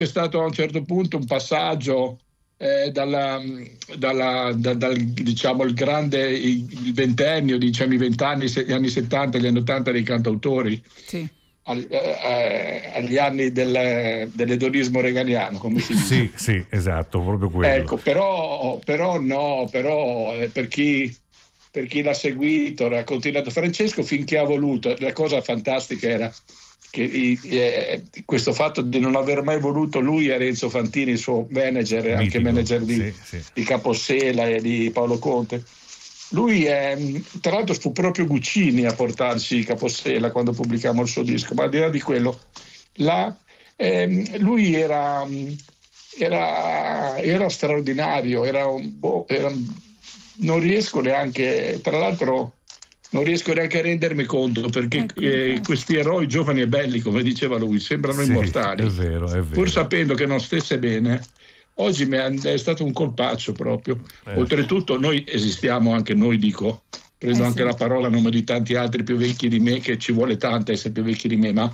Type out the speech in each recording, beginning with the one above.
stato a un certo punto un passaggio diciamo il ventennio, diciamo i vent'anni, gli anni 70, gli anni 80 dei cantautori, sì, agli anni dell'edonismo reganiano, come si dice. Sì, sì, esatto, proprio quello. Ecco, però per chi l'ha seguito, ha continuato Francesco finché ha voluto. La cosa fantastica era che questo fatto di non aver mai voluto lui e Renzo Fantini, il suo manager, e anche manager di Capossela e di Paolo Conte. Lui tra l'altro fu proprio Guccini a portarci Capossela quando pubblicammo il suo disco, ma al di là di quello lui era straordinario, non riesco neanche, tra l'altro non riesco neanche a rendermi conto, perché questi eroi giovani e belli, come diceva lui, sembrano immortali. È vero. Pur sapendo che non stesse bene, oggi è stato un colpaccio proprio. Oltretutto noi esistiamo anche noi, prendo anche la parola a nome di tanti altri più vecchi di me, che ci vuole tanto essere più vecchi di me, ma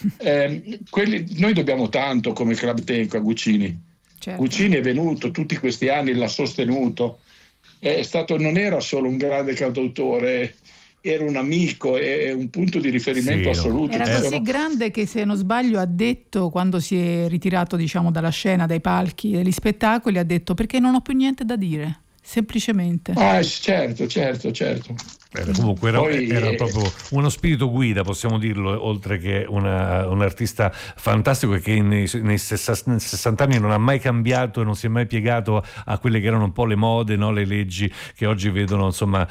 noi dobbiamo tanto come Club Tenco a Guccini. Certo. Guccini è venuto tutti questi anni, l'ha sostenuto, non era solo un grande cantautore, era un amico e un punto di riferimento assoluto. Era così grande che, se non sbaglio, ha detto, quando si è ritirato, diciamo, dalla scena, dai palchi, degli spettacoli, ha detto: perché non ho più niente da dire, semplicemente. Certo. Comunque era proprio uno spirito guida, possiamo dirlo, oltre che un artista fantastico, che nei 60 anni non ha mai cambiato e non si è mai piegato a quelle che erano un po' le mode, no? Le leggi che oggi vedono, insomma,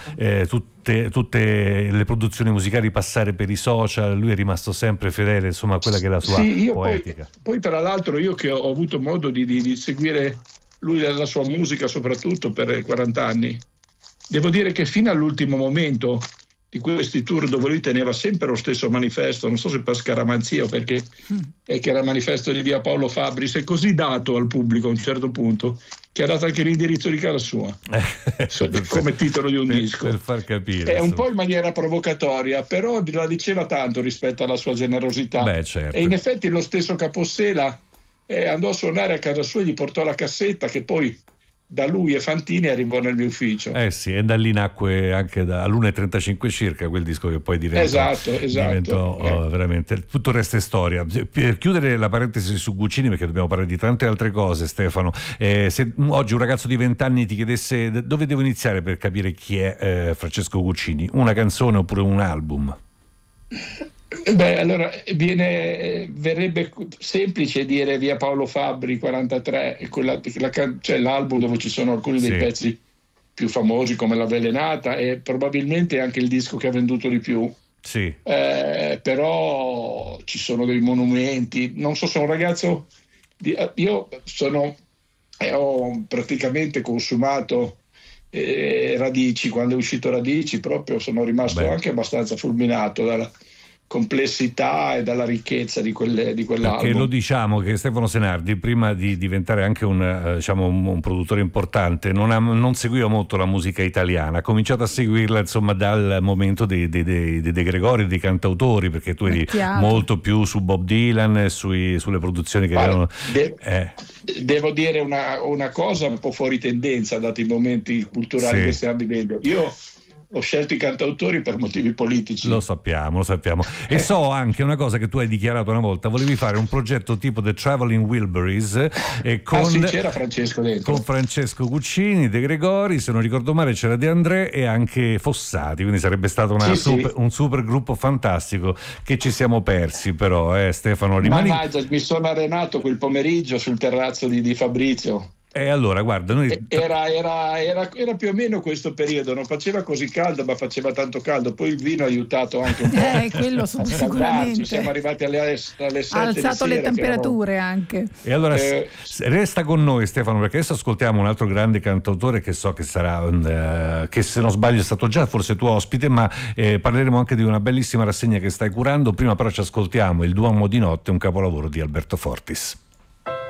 tutte le produzioni musicali passare per i social. Lui è rimasto sempre fedele, insomma, a quella che è la sua poetica. Poi tra l'altro, io che ho avuto modo di seguire lui e la sua musica soprattutto per 40 anni, devo dire che fino all'ultimo momento di questi tour, dove lui teneva sempre lo stesso manifesto, non so se per scaramanzia o perché è che era il manifesto di via Paolo Fabbri, si è così dato al pubblico a un certo punto che ha dato anche l'indirizzo di casa sua come titolo di un disco, per far capire, è un po' in maniera provocatoria, però la diceva tanto rispetto alla sua generosità. Certo. E in effetti lo stesso Capossela andò a suonare a casa sua e gli portò la cassetta, che poi da lui e Fantini arrivò nel mio ufficio. Sì, e da lì nacque anche all'1:35 circa quel disco, che poi diventò veramente, tutto il resto è storia. Per chiudere la parentesi su Guccini, perché dobbiamo parlare di tante altre cose, Stefano, se oggi un ragazzo di 20 anni ti chiedesse dove devo iniziare per capire chi è Francesco Guccini, una canzone oppure un album? Allora verrebbe semplice dire via Paolo Fabbri 43, cioè l'album dove ci sono alcuni dei pezzi più famosi, come L'Avvelenata, e probabilmente anche il disco che ha venduto di più. Sì. Però ci sono dei monumenti. Non so, sono un ragazzo io ho praticamente consumato Radici. Quando è uscito Radici, proprio sono rimasto anche abbastanza fulminato dalla complessità e dalla ricchezza di quell'album. Perché lo diciamo che Stefano Senardi, prima di diventare anche un produttore importante, non seguiva molto la musica italiana, ha cominciato a seguirla, insomma, dal momento dei De Gregori, dei cantautori, perché tu eri molto più su Bob Dylan, sulle produzioni che erano... Devo dire una cosa un po' fuori tendenza, dati i momenti culturali che stiamo vivendo. Io ho scelto i cantautori per motivi politici. Lo sappiamo. E so anche una cosa che tu hai dichiarato una volta: volevi fare un progetto tipo The Traveling Wilburys, c'era Francesco dentro. Con Francesco Guccini, De Gregori, se non ricordo male c'era De André e anche Fossati, quindi sarebbe stato un super gruppo fantastico che ci siamo persi, però Stefano, rimani... Mannaggia, mi sono arenato quel pomeriggio sul terrazzo di Fabrizio. E allora, guarda, noi... Era più o meno questo periodo, non faceva così caldo, ma faceva tanto caldo. Poi il vino ha aiutato anche un po'. Quello sicuramente. Siamo arrivati alle 7 ha alzato le temperature anche. E allora resta con noi, Stefano, perché adesso ascoltiamo un altro grande cantautore che so che sarà, che se non sbaglio è stato già forse tuo ospite, ma parleremo anche di una bellissima rassegna che stai curando. Prima però ci ascoltiamo il Duomo di notte, un capolavoro di Alberto Fortis.